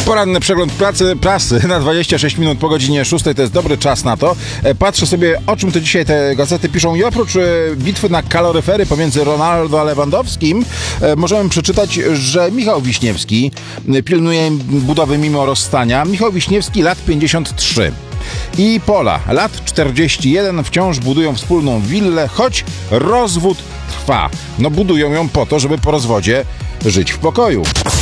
Poranny przegląd prasy na 26 minut po godzinie 6. To jest dobry czas na to. Patrzę sobie, o czym to dzisiaj te gazety piszą i oprócz bitwy na kaloryfery pomiędzy Ronaldo a Lewandowskim możemy przeczytać, że Michał Wiśniewski pilnuje budowy mimo rozstania. Michał Wiśniewski, lat 53. I Pola, lat 41, wciąż budują wspólną willę, choć rozwód trwa. No budują ją po to, żeby po rozwodzie żyć w pokoju.